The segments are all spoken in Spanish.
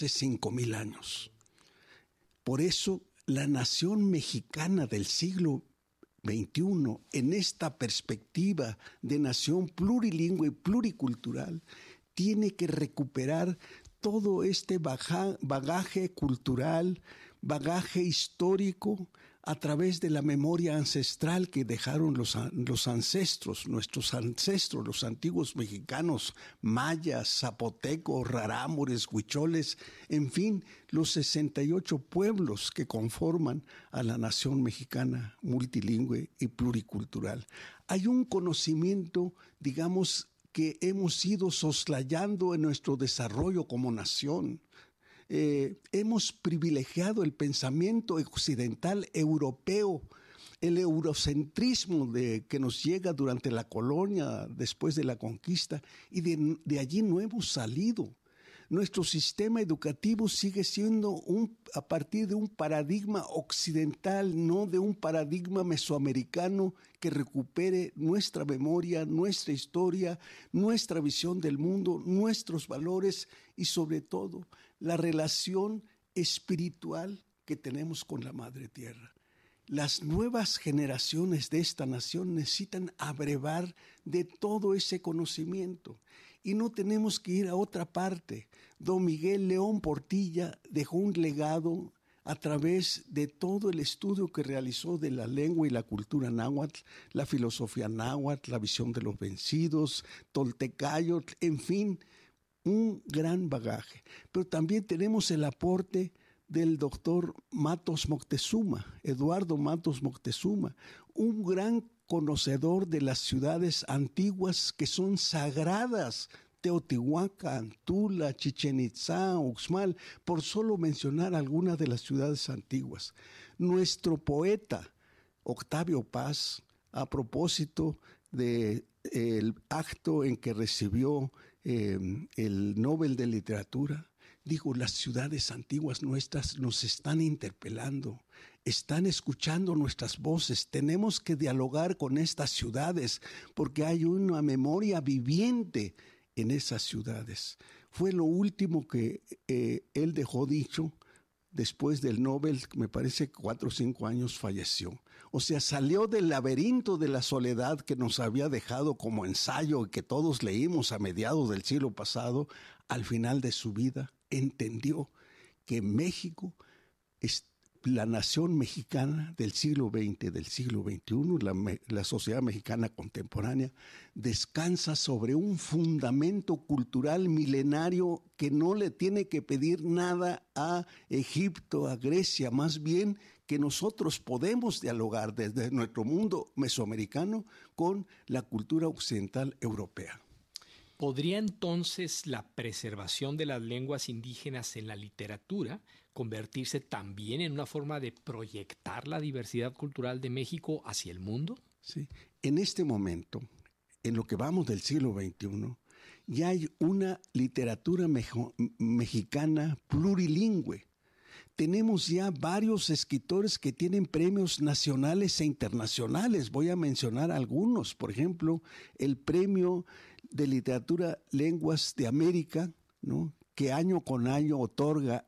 hace 5,000 años. Por eso la nación mexicana del siglo XXI, en esta perspectiva de nación plurilingüe y pluricultural, tiene que recuperar todo este bagaje cultural, bagaje histórico, a través de la memoria ancestral que dejaron los ancestros, nuestros ancestros, los antiguos mexicanos, mayas, zapotecos, rarámures, huicholes, en fin, los 68 pueblos que conforman a la nación mexicana multilingüe y pluricultural. Hay un conocimiento, digamos, que hemos ido soslayando en nuestro desarrollo como nación. Hemos privilegiado el pensamiento occidental europeo, el eurocentrismo que nos llega durante la colonia, después de la conquista, y de allí no hemos salido. Nuestro sistema educativo sigue siendo a partir de un paradigma occidental, no de un paradigma mesoamericano que recupere nuestra memoria, nuestra historia, nuestra visión del mundo, nuestros valores y sobre todo la relación espiritual que tenemos con la Madre Tierra. Las nuevas generaciones de esta nación necesitan abrevar de todo ese conocimiento y no tenemos que ir a otra parte. Don Miguel León Portilla dejó un legado a través de todo el estudio que realizó de la lengua y la cultura náhuatl, la filosofía náhuatl, la visión de los vencidos, Toltecayotl, en fin, un gran bagaje. Pero también tenemos el aporte del doctor Matos Moctezuma, Eduardo Matos Moctezuma, un gran conocedor de las ciudades antiguas que son sagradas, Teotihuacán, Tula, Chichén Itzá, Uxmal, por solo mencionar algunas de las ciudades antiguas. Nuestro poeta Octavio Paz, a propósito del acto en que recibió el Nobel de Literatura, digo, las ciudades antiguas nuestras nos están interpelando, están escuchando nuestras voces. Tenemos que dialogar con estas ciudades porque hay una memoria viviente en esas ciudades. Fue lo último que él dejó dicho. Después del Nobel, me parece 4 o 5 años falleció. O sea, salió del laberinto de la soledad que nos había dejado como ensayo y que todos leímos a mediados del siglo pasado. Al final de su vida entendió que México es la nación mexicana del siglo XX, del siglo XXI, la sociedad mexicana contemporánea, descansa sobre un fundamento cultural milenario que no le tiene que pedir nada a Egipto, a Grecia, más bien que nosotros podemos dialogar desde nuestro mundo mesoamericano con la cultura occidental europea. ¿Podría entonces la preservación de las lenguas indígenas en la literatura convertirse también en una forma de proyectar la diversidad cultural de México hacia el mundo? Sí. En este momento, en lo que vamos del siglo XXI, ya hay una literatura mexicana plurilingüe. Tenemos ya varios escritores que tienen premios nacionales e internacionales. Voy a mencionar algunos. Por ejemplo, el Premio de Literatura Lenguas de América, ¿no?, que año con año otorga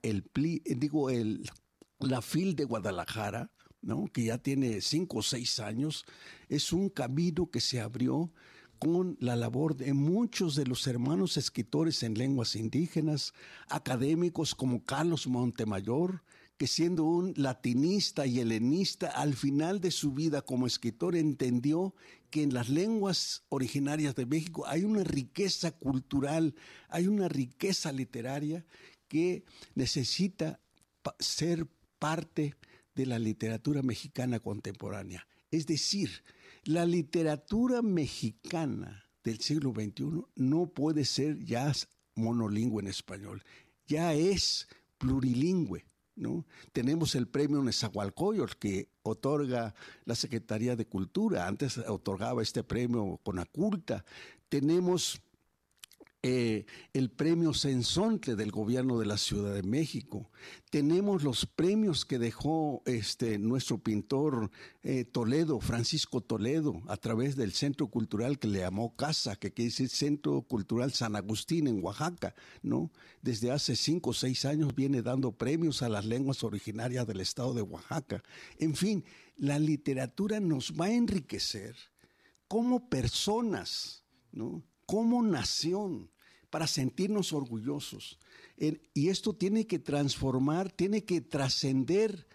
la FIL de Guadalajara, ¿no?, que ya tiene 5 o 6 años. Es un camino que se abrió con la labor de muchos de los hermanos escritores en lenguas indígenas, académicos como Carlos Montemayor, que siendo un latinista y helenista, al final de su vida como escritor entendió que en las lenguas originarias de México hay una riqueza cultural, hay una riqueza literaria que necesita ser parte de la literatura mexicana contemporánea. Es decir, la literatura mexicana del siglo XXI no puede ser ya monolingüe en español, ya es plurilingüe, ¿no? Tenemos el premio Nezahualcóyotl que otorga la Secretaría de Cultura, antes otorgaba este premio Conaculta. Tenemos el premio Sensontle del gobierno de la Ciudad de México. Tenemos los premios que dejó nuestro pintor Toledo, Francisco Toledo, a través del Centro Cultural que le llamó Casa, que quiere decir Centro Cultural San Agustín en Oaxaca, ¿no? Desde hace 5 o 6 años viene dando premios a las lenguas originarias del estado de Oaxaca. En fin, la literatura nos va a enriquecer como personas, ¿no? Como nación, para sentirnos orgullosos. Y esto tiene que transformar, tiene que trascender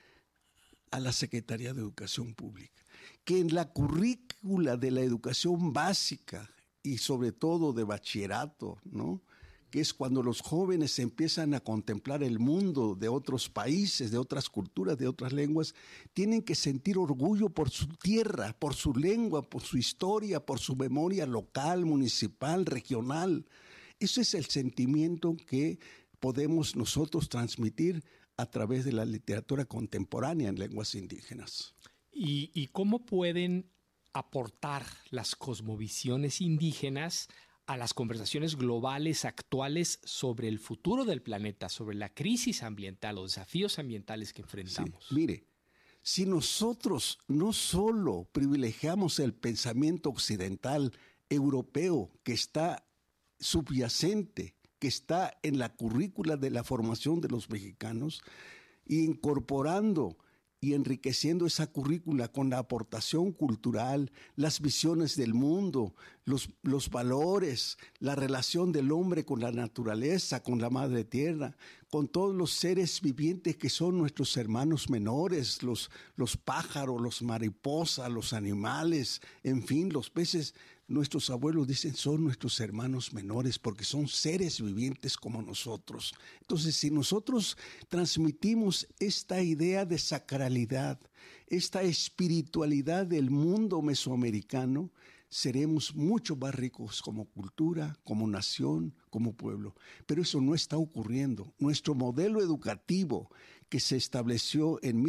a la Secretaría de Educación Pública. Que en la currícula de la educación básica y sobre todo de bachillerato, ¿no? Que es cuando los jóvenes empiezan a contemplar el mundo de otros países, de otras culturas, de otras lenguas, tienen que sentir orgullo por su tierra, por su lengua, por su historia, por su memoria local, municipal, regional. Ese es el sentimiento que podemos nosotros transmitir a través de la literatura contemporánea en lenguas indígenas. ¿Y cómo pueden aportar las cosmovisiones indígenas a las conversaciones globales actuales sobre el futuro del planeta, sobre la crisis ambiental, los desafíos ambientales que enfrentamos? Sí, mire, si nosotros no solo privilegiamos el pensamiento occidental europeo que está subyacente, que está en la currícula de la formación de los mexicanos, y incorporando y enriqueciendo esa currícula con la aportación cultural, las visiones del mundo, los valores, la relación del hombre con la naturaleza, con la madre tierra, con todos los seres vivientes que son nuestros hermanos menores, los pájaros, los mariposas, los animales, en fin, los peces. Nuestros abuelos dicen son nuestros hermanos menores porque son seres vivientes como nosotros. Entonces, si nosotros transmitimos esta idea de sacralidad, esta espiritualidad del mundo mesoamericano, seremos mucho más ricos como cultura, como nación, como pueblo. Pero eso no está ocurriendo. Nuestro modelo educativo que se estableció en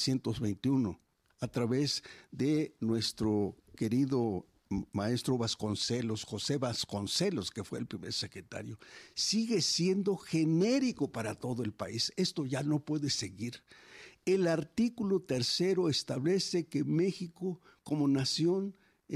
1921 a través de nuestro querido maestro Vasconcelos, José Vasconcelos, que fue el primer secretario, sigue siendo genérico para todo el país. Esto ya no puede seguir. El artículo 3 establece que México como nación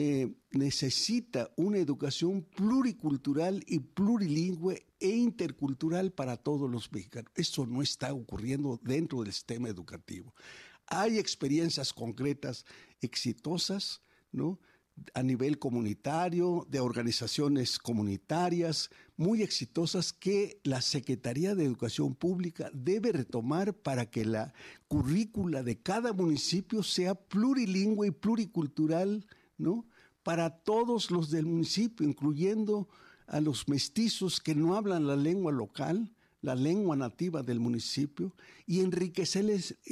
necesita una educación pluricultural y plurilingüe e intercultural para todos los mexicanos. Eso no está ocurriendo dentro del sistema educativo. Hay experiencias concretas exitosas, ¿no?, a nivel comunitario, de organizaciones comunitarias muy exitosas que la Secretaría de Educación Pública debe retomar para que la currícula de cada municipio sea plurilingüe y pluricultural, ¿no?, para todos los del municipio, incluyendo a los mestizos que no hablan la lengua local, la lengua nativa del municipio, y enriquecer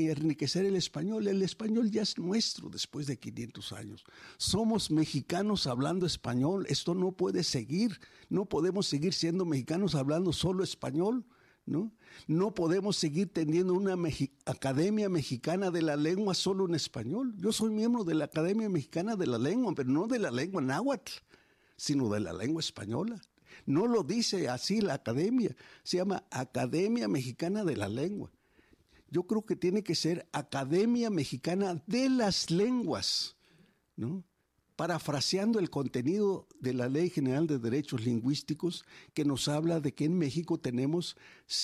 el español. El español ya es nuestro después de 500 años. Somos mexicanos hablando español. Esto no puede seguir. No podemos seguir siendo mexicanos hablando solo español, ¿no? No podemos seguir teniendo una Academia Mexicana de la Lengua solo en español. Yo soy miembro de la Academia Mexicana de la Lengua, pero no de la lengua náhuatl, sino de la lengua española. No lo dice así la academia, se llama Academia Mexicana de la Lengua. Yo creo que tiene que ser Academia Mexicana de las Lenguas, ¿no?, parafraseando el contenido de la Ley General de Derechos Lingüísticos, que nos habla de que en México tenemos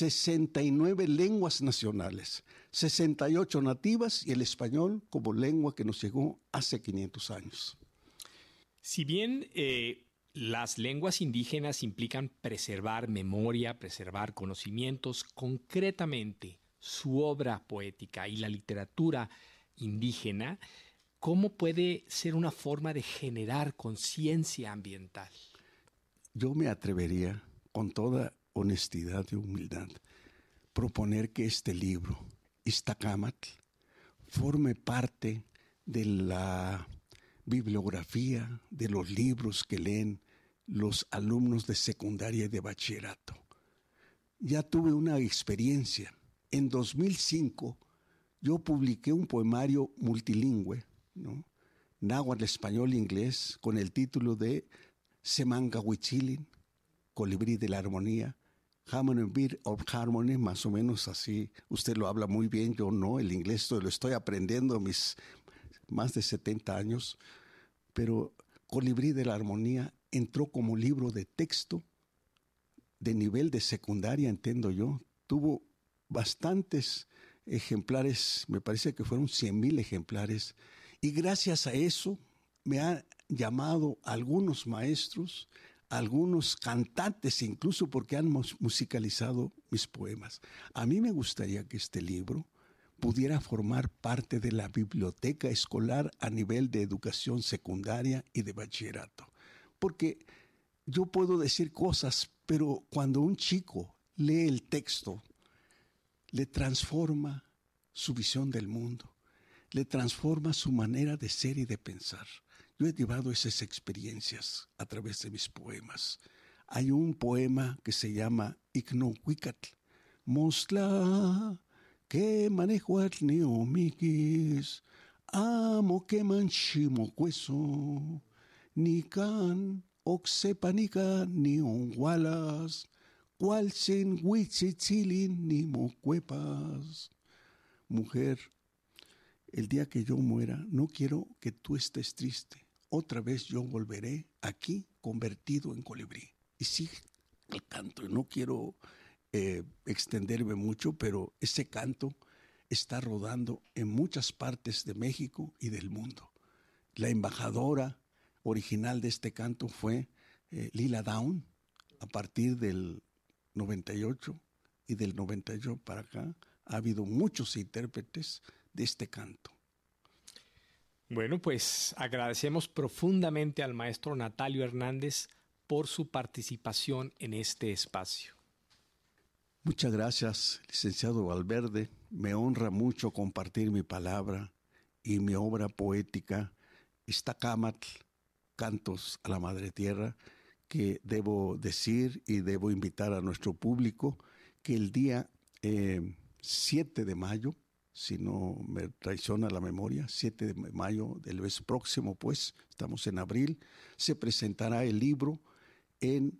69 lenguas nacionales, 68 nativas y el español como lengua que nos llegó hace 500 años. Si bien las lenguas indígenas implican preservar memoria, preservar conocimientos, concretamente su obra poética y la literatura indígena, ¿cómo puede ser una forma de generar conciencia ambiental? Yo me atrevería, con toda honestidad y humildad, proponer que este libro, Iztacámatl, forme parte de la bibliografía, de los libros que leen los alumnos de secundaria y de bachillerato. Ya tuve una experiencia. En 2005 yo publiqué un poemario multilingüe, ¿no?, náhuatl, español e inglés, con el título de Semangahuichilin, Colibrí de la Armonía, Harmony Bird of Harmony, más o menos así. Usted lo habla muy bien, yo no. El inglés lo estoy aprendiendo a mis más de 70 años. Pero Colibrí de la Armonía entró como libro de texto de nivel de secundaria, entiendo yo. Tuvo bastantes ejemplares, me parece que fueron 100,000 ejemplares. Y gracias a eso me han llamado algunos maestros, algunos cantantes incluso, porque han musicalizado mis poemas. A mí me gustaría que este libro pudiera formar parte de la biblioteca escolar a nivel de educación secundaria y de bachillerato. Porque yo puedo decir cosas, pero cuando un chico lee el texto, le transforma su visión del mundo, le transforma su manera de ser y de pensar. Yo he llevado esas experiencias a través de mis poemas. Hay un poema que se llama Icnohuicatl. Mosla que manejuatl neomiquis, amo que manchimo cueso, ni can oxepanica ni ongualas, cual sin huitzitzilin ni mocuepas. Mujer, el día que yo muera, no quiero que tú estés triste. Otra vez yo volveré aquí convertido en colibrí. Y sí, el canto, no quiero extenderme mucho, pero ese canto está rodando en muchas partes de México y del mundo. La embajadora original de este canto fue Lila Downs, a partir del 98, y del 98 para acá ha habido muchos intérpretes de este canto. Bueno, pues agradecemos profundamente al maestro Natalio Hernández por su participación en este espacio. Muchas gracias, licenciado Valverde. Me honra mucho compartir mi palabra y mi obra poética, Iztaccámatl, Cantos a la Madre Tierra, que debo decir y debo invitar a nuestro público que el día 7 de mayo, si no me traiciona la memoria, 7 de mayo del mes próximo, pues, estamos en abril, se presentará el libro en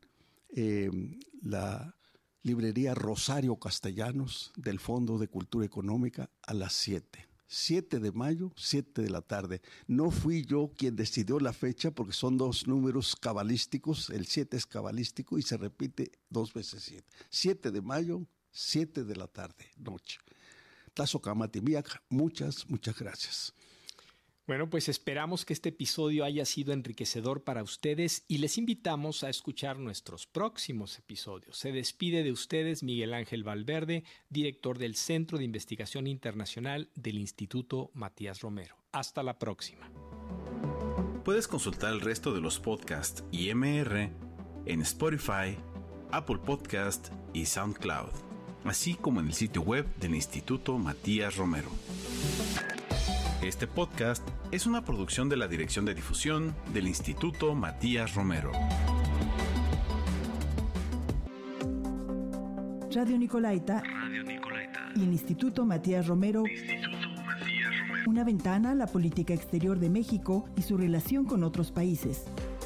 la librería Rosario Castellanos del Fondo de Cultura Económica a las 7. 7 de mayo, 7 de la tarde. No fui yo quien decidió la fecha porque son dos números cabalísticos. El 7 es cabalístico y se repite 2 veces 7. 7 de mayo, 7 de la tarde, noche. Tlazocamati-miac, muchas gracias. Bueno, pues esperamos que este episodio haya sido enriquecedor para ustedes y les invitamos a escuchar nuestros próximos episodios. Se despide de ustedes Miguel Ángel Valverde, director del Centro de Investigación Internacional del Instituto Matías Romero. Hasta la próxima. Puedes consultar el resto de los podcasts IMR en Spotify, Apple Podcast y SoundCloud, así como en el sitio web del Instituto Matías Romero. Este podcast es una producción de la Dirección de Difusión del Instituto Matías Romero. Radio Nicolaita y el Instituto Matías Romero. Una ventana a la política exterior de México y su relación con otros países.